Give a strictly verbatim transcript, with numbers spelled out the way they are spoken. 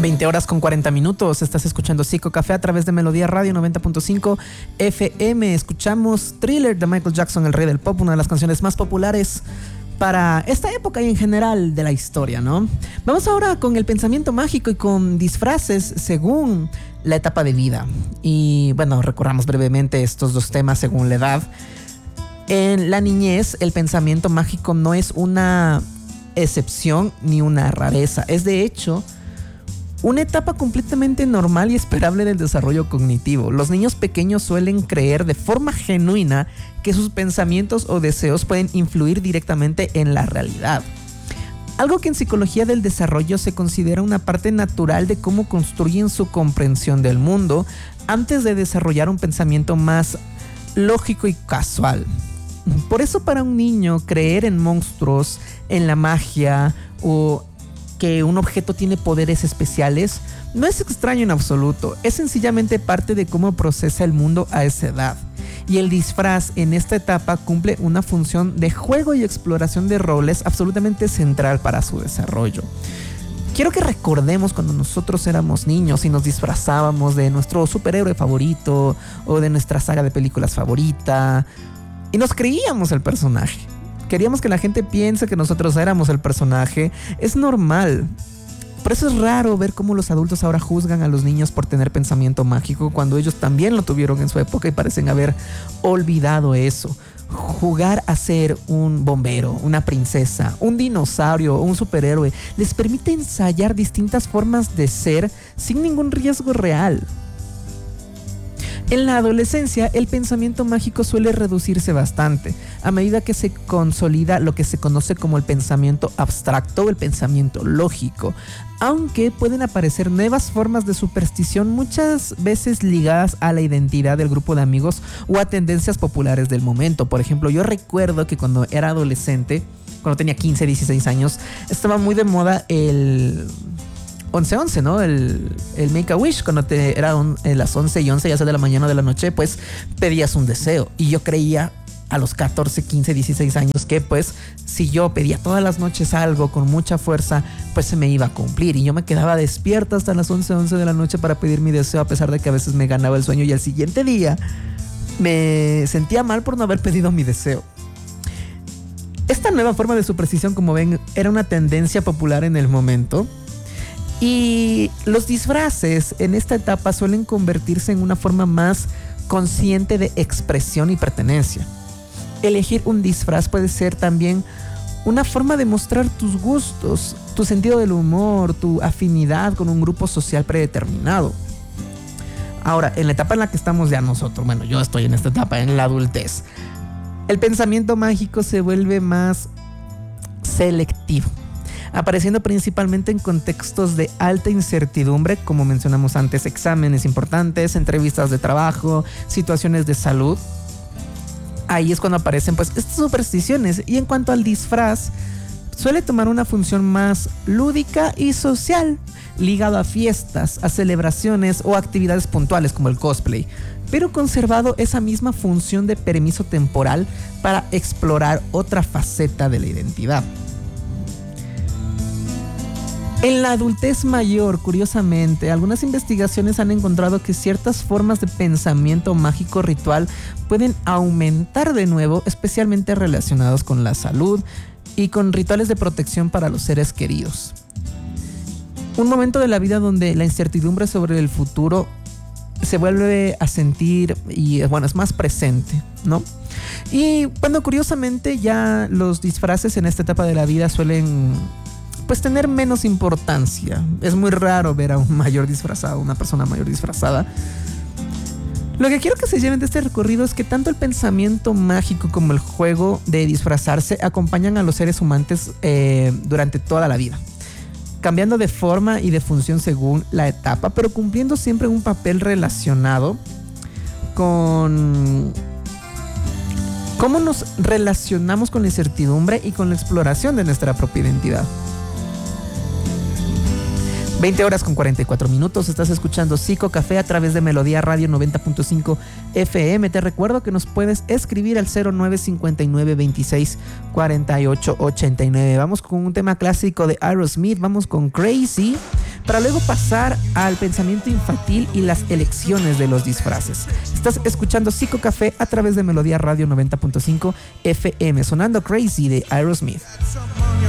veinte horas con cuarenta minutos. Estás escuchando Psico Café a través de Melodía Radio noventa punto cinco F M. Escuchamos Thriller de Michael Jackson, el rey del pop, una de las canciones más populares para esta época y en general de la historia, ¿no? Vamos ahora con el pensamiento mágico y con disfraces según la etapa de vida. Y bueno, recorramos brevemente estos dos temas según la edad. En la niñez, el pensamiento mágico no es una excepción ni una rareza. Es de hecho una etapa completamente normal y esperable del desarrollo cognitivo. Los niños pequeños suelen creer de forma genuina que sus pensamientos o deseos pueden influir directamente en la realidad. Algo que en psicología del desarrollo se considera una parte natural de cómo construyen su comprensión del mundo antes de desarrollar un pensamiento más lógico y casual. Por eso para un niño creer en monstruos, en la magia o que un objeto tiene poderes especiales no es extraño en absoluto, es sencillamente parte de cómo procesa el mundo a esa edad. Y el disfraz en esta etapa cumple una función de juego y exploración de roles absolutamente central para su desarrollo. Quiero que recordemos cuando nosotros éramos niños y nos disfrazábamos de nuestro superhéroe favorito o de nuestra saga de películas favorita y nos creíamos el personaje. Queríamos que la gente piense que nosotros éramos el personaje. Es normal. Por eso es raro ver cómo los adultos ahora juzgan a los niños por tener pensamiento mágico cuando ellos también lo tuvieron en su época y parecen haber olvidado eso. Jugar a ser un bombero, una princesa, un dinosaurio o un superhéroe les permite ensayar distintas formas de ser sin ningún riesgo real. En la adolescencia, el pensamiento mágico suele reducirse bastante a medida que se consolida lo que se conoce como el pensamiento abstracto o el pensamiento lógico, aunque pueden aparecer nuevas formas de superstición muchas veces ligadas a la identidad del grupo de amigos o a tendencias populares del momento. Por ejemplo, yo recuerdo que cuando era adolescente, cuando tenía quince, dieciséis años, estaba muy de moda el once once, ¿no? El, el Make a Wish, cuando te eran las once y once, ya sea de la mañana o de la noche, pues pedías un deseo. Y yo creía a los catorce, quince, dieciséis años que pues si yo pedía todas las noches algo con mucha fuerza, pues se me iba a cumplir. Y yo me quedaba despierta hasta las once, once de la noche para pedir mi deseo, a pesar de que a veces me ganaba el sueño y al siguiente día me sentía mal por no haber pedido mi deseo. Esta nueva forma de superstición, como ven, era una tendencia popular en el momento. Y los disfraces en esta etapa suelen convertirse en una forma más consciente de expresión y pertenencia. Elegir un disfraz puede ser también una forma de mostrar tus gustos, tu sentido del humor, tu afinidad con un grupo social predeterminado. Ahora, en la etapa en la que estamos ya nosotros, bueno, yo estoy en esta etapa, en la adultez, el pensamiento mágico se vuelve más selectivo, apareciendo principalmente en contextos de alta incertidumbre, como mencionamos antes, exámenes importantes, entrevistas de trabajo, situaciones de salud. Ahí es cuando aparecen pues estas supersticiones. Y en cuanto al disfraz, suele tomar una función más lúdica y social, ligado a fiestas, a celebraciones o actividades puntuales como el cosplay, pero conservado esa misma función de permiso temporal para explorar otra faceta de la identidad. En la adultez mayor, curiosamente, algunas investigaciones han encontrado que ciertas formas de pensamiento mágico ritual pueden aumentar de nuevo, especialmente relacionados con la salud y con rituales de protección para los seres queridos. Un momento de la vida donde la incertidumbre sobre el futuro se vuelve a sentir y, bueno, es más presente, ¿no? Y bueno, curiosamente ya los disfraces en esta etapa de la vida suelen pues tener menos importancia. Es muy raro ver a un mayor disfrazado, una persona mayor disfrazada. Lo que quiero que se lleven de este recorrido es que tanto el pensamiento mágico como el juego de disfrazarse acompañan a los seres humanos eh, durante toda la vida, cambiando de forma y de función según la etapa, pero cumpliendo siempre un papel relacionado con cómo nos relacionamos con la incertidumbre y con la exploración de nuestra propia identidad. veinte horas con cuarenta y cuatro minutos. Estás escuchando Psico Café a través de Melodía Radio noventa punto cinco F M. Te recuerdo que nos puedes escribir al cero nueve cincuenta y nueve veintiséis cuarenta y ocho ochenta y nueve. Vamos con un tema clásico de Aerosmith. Vamos con Crazy. para luego pasar al pensamiento infantil y las elecciones de los disfraces. Estás escuchando Psicocafé a través de Melodía Radio noventa punto cinco F M, sonando Crazy de Aerosmith.